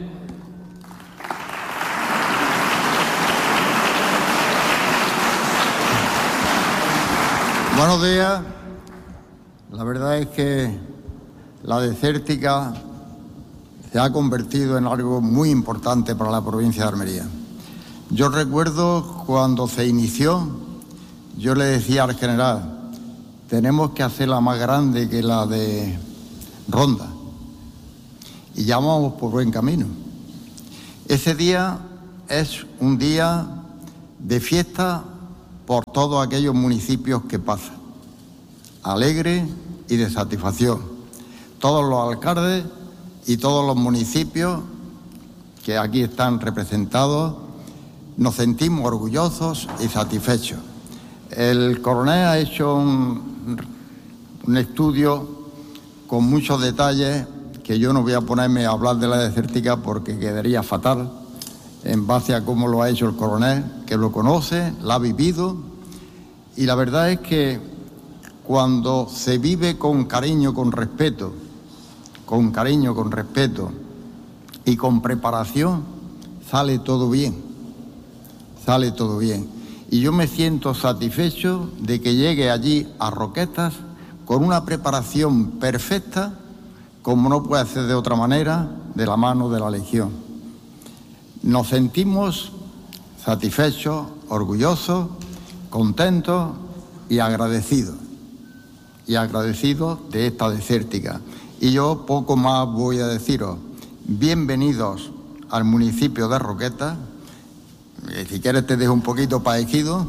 Buenos días. La verdad es que la desértica se ha convertido en algo muy importante para la provincia de Almería. Yo recuerdo cuando se inició, yo le decía al general, tenemos que hacerla más grande que la de Ronda. Y ya vamos por buen camino. Ese día es un día de fiesta por todos aquellos municipios que pasan, alegre y de satisfacción. Todos los alcaldes y todos los municipios que aquí están representados nos sentimos orgullosos y satisfechos. El coronel ha hecho un, un estudio con muchos detalles que yo no voy a ponerme a hablar de la desértica porque quedaría fatal en base a cómo lo ha hecho el coronel, que lo conoce, la ha vivido, y la verdad es que cuando se vive con cariño, con respeto, con cariño, con respeto y con preparación, sale todo bien, sale todo bien. Y yo me siento satisfecho de que llegue allí a Roquetas con una preparación perfecta, como no puede ser de otra manera, de la mano de la Legión. Nos sentimos satisfechos, orgullosos, contentos y agradecidos. Y agradecidos de esta desértica. Y yo poco más voy a deciros. Bienvenidos al municipio de Roquetas. Si quieres te dejo un poquito para Ejido.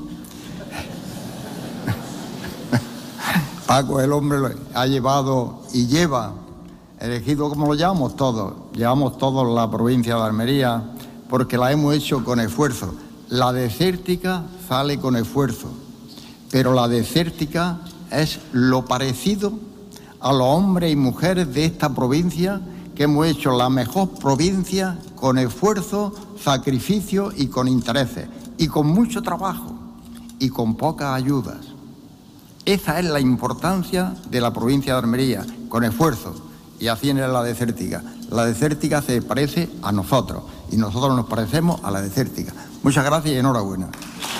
Paco, el hombre, lo ha llevado y lleva el Ejido, como lo llamamos todos. Llevamos todos la provincia de Almería, porque la hemos hecho con esfuerzo. La desértica sale con esfuerzo, pero la desértica es lo parecido a los hombres y mujeres de esta provincia, que hemos hecho la mejor provincia con esfuerzo, sacrificio y con intereses, y con mucho trabajo, y con pocas ayudas. Esa es la importancia de la provincia de Almería, con esfuerzo, y así es la desértica. La desértica se parece a nosotros, y nosotros nos parecemos a la desértica. Muchas gracias y enhorabuena.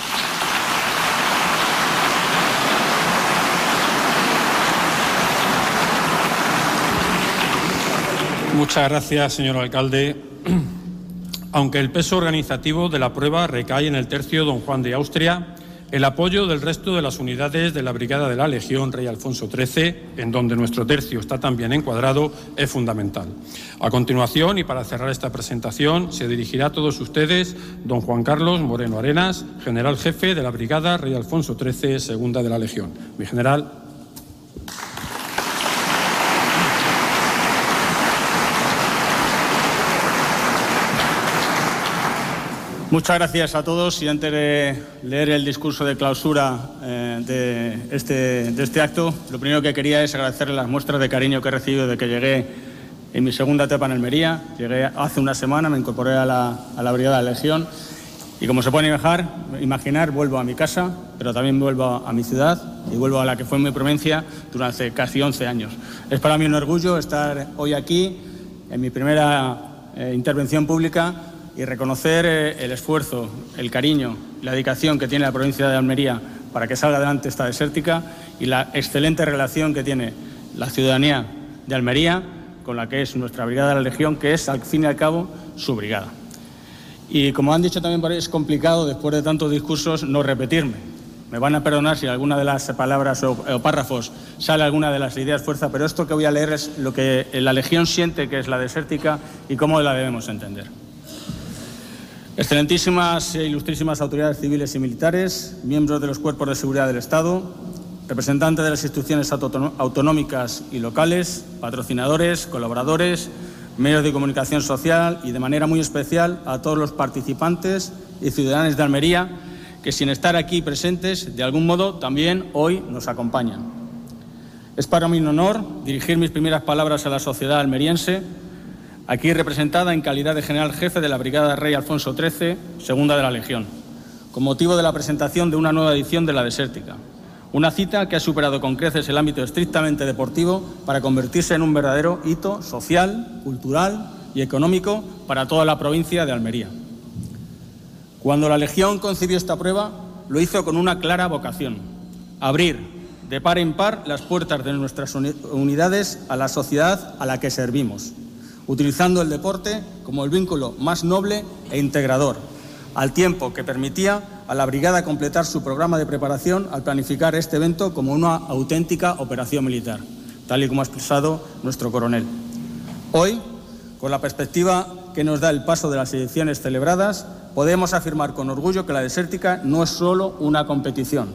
Muchas gracias, señor alcalde. Aunque el peso organizativo de la prueba recae en el tercio Don Juan de Austria, el apoyo del resto de las unidades de la Brigada de la Legión Rey Alfonso trece, en donde nuestro tercio está también encuadrado, es fundamental. A continuación, y para cerrar esta presentación, se dirigirá a todos ustedes don Juan Carlos Moreno Arenas, general jefe de la Brigada Rey Alfonso trece, segunda de la Legión. Mi general. Muchas gracias a todos, y antes de leer el discurso de clausura eh, de, este, de este acto, lo primero que quería es agradecerle las muestras de cariño que he recibido desde que llegué en mi segunda etapa en Almería. Llegué hace una semana, me incorporé a la, a la Brigada de la Legión y, como se pueden imaginar, imaginar, vuelvo a mi casa, pero también vuelvo a, a mi ciudad y vuelvo a la que fue mi provincia durante casi once años. Es para mí un orgullo estar hoy aquí en mi primera eh, intervención pública y reconocer eh, el esfuerzo, el cariño y la dedicación que tiene la provincia de Almería para que salga adelante esta desértica, y la excelente relación que tiene la ciudadanía de Almería con la que es nuestra Brigada de la Legión, que es, al fin y al cabo, su brigada. Y como han dicho también, es complicado, después de tantos discursos, no repetirme. Me van a perdonar si alguna de las palabras o, o párrafos sale alguna de las ideas fuerza, pero esto que voy a leer es lo que la Legión siente que es la desértica y cómo la debemos entender. Excelentísimas e ilustrísimas autoridades civiles y militares, miembros de los cuerpos de seguridad del Estado, representantes de las instituciones autonómicas y locales, patrocinadores, colaboradores, medios de comunicación social y, de manera muy especial, a todos los participantes y ciudadanos de Almería que, sin estar aquí presentes, de algún modo también hoy nos acompañan. Es para mí un honor dirigir mis primeras palabras a la sociedad almeriense, aquí representada en calidad de general jefe de la Brigada Rey Alfonso trece, segunda de la Legión. con motivo de la presentación de una nueva edición de la Desértica. Una cita que ha superado con creces el ámbito estrictamente deportivo para convertirse en un verdadero hito social, cultural y económico para toda la provincia de Almería. Cuando la Legión concibió esta prueba, lo hizo con una clara vocación: abrir de par en par las puertas de nuestras unidades a la sociedad a la que servimos, utilizando el deporte como el vínculo más noble e integrador, al tiempo que permitía a la brigada completar su programa de preparación al planificar este evento como una auténtica operación militar, tal y como ha expresado nuestro coronel. Hoy, con la perspectiva que nos da el paso de las ediciones celebradas, podemos afirmar con orgullo que la Desértica no es solo una competición,